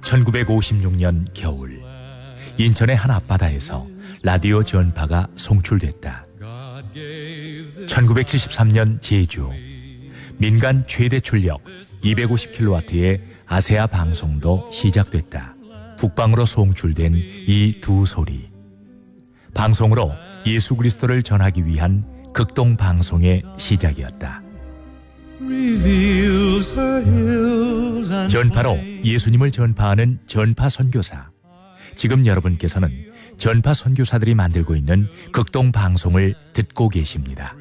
1956년 겨울, 인천의 한 앞바다에서 라디오 전파가 송출됐다. 1973년 제주, 민간 최대 출력 250kW의 아세아 방송도 시작됐다. 북방으로 송출된 이 두 소리, 방송으로 예수 그리스도를 전하기 위한 극동 방송의 시작이었다. 전파로 예수님을 전파하는 전파 선교사. 지금 여러분께서는 전파 선교사들이 만들고 있는 극동 방송을 듣고 계십니다.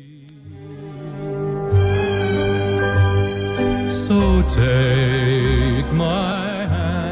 So take my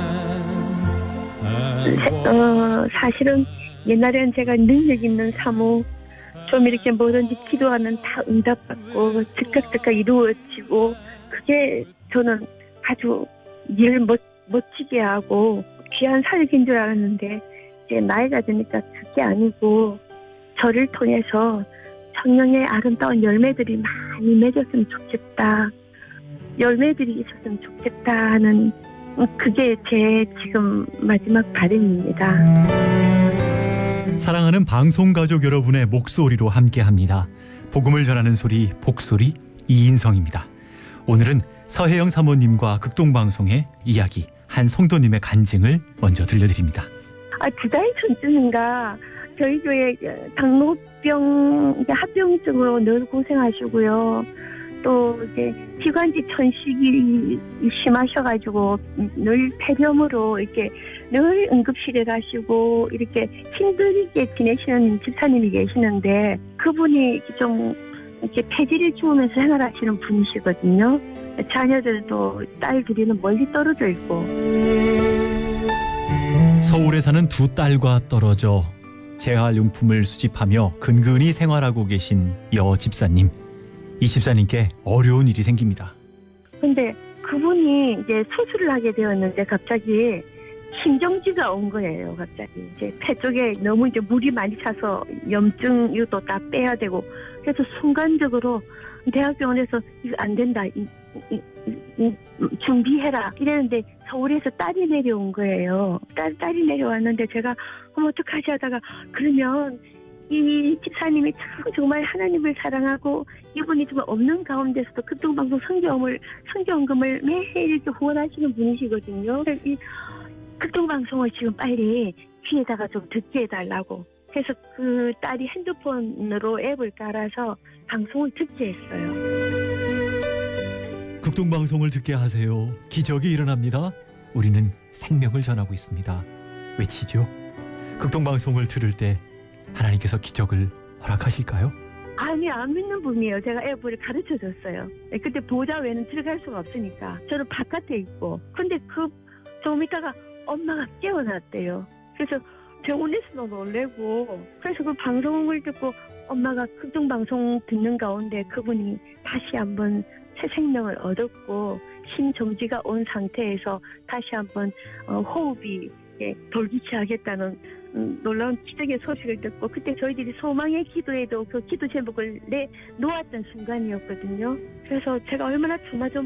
hand. 사실은 옛날에는 제가 능력 있는 사모, 좀 이렇게 뭐든지 기도하면 다 응답받고 즉각 이루어지고, 그게 저는 아주 일 멋지게 하고 귀한 사역인 줄 알았는데, 이제 나이가 드니까 그게 아니고 저를 통해서 성령의 아름다운 열매들이 많이 맺었으면 좋겠다, 열매들이 있었으면 좋겠다 하는, 그게 제 지금 마지막 바람입니다. 사랑하는 방송가족 여러분의 목소리로 함께합니다. 복음을 전하는 소리, 복소리 이인성입니다. 오늘은 서혜영 사모님과 극동방송의 이야기, 한 성도님의 간증을 먼저 들려드립니다. 두 달 전쯤인가 저희 교회 당뇨병 합병증으로 늘 고생하시고요. 또 이제 기관지 천식이 심하셔가지고 늘 폐렴으로 이렇게 늘 응급실에 가시고 이렇게 힘들게 지내시는 집사님이 계시는데, 그분이 이렇게 폐질을 주우면서 생활하시는 분이시거든요. 자녀들도 딸 둘이는 멀리 떨어져 있고. 서울에 사는 두 딸과 떨어져 재활용품을 수집하며 근근히 생활하고 계신 여 집사님. 이 집사님께 어려운 일이 생깁니다. 근데 그분이 이제 수술을 하게 되었는데 갑자기 심정지가 온 거예요. 갑자기 이제 폐 쪽에 너무 이제 물이 많이 차서 염증 이것도 다 빼야 되고, 그래서 순간적으로 대학병원에서 이거 안 된다, 준비해라 이랬는데 서울에서 딸이 내려온 거예요. 딸이 내려왔는데 제가 어떡하지 하다가, 그러면 이 집사님이 참 정말 하나님을 사랑하고 이분이 정말 없는 가운데서도 극동방송 성경금을 매일 이렇게 후원하시는 분이시거든요. 이 극동방송을 지금 빨리 귀에다가 좀 듣게 해달라고. 그래서 그 딸이 핸드폰으로 앱을 깔아서 방송을 듣게 했어요. 극동방송을 듣게 하세요. 기적이 일어납니다. 우리는 생명을 전하고 있습니다. 외치죠. 극동방송을 들을 때 하나님께서 기적을 허락하실까요? 아니, 안 믿는 분이에요. 제가 앱을 가르쳐줬어요. 근데 보좌 외에는 들어갈 수가 없으니까 저는 바깥에 있고, 근데 조금 있다가 엄마가 깨어났대요. 그래서 병원에서도 놀래고, 그래서 그 방송을 듣고 엄마가 극동방송 듣는 가운데 그분이 다시 한번 새 생명을 얻었고 심정지가 온 상태에서 다시 한번 호흡이 돌기시하겠다는 놀라운 기적의 소식을 듣고, 그때 저희들이 소망의 기도에도 그 기도 제목을 놓았던 순간이었거든요. 그래서 제가 얼마나 조마조마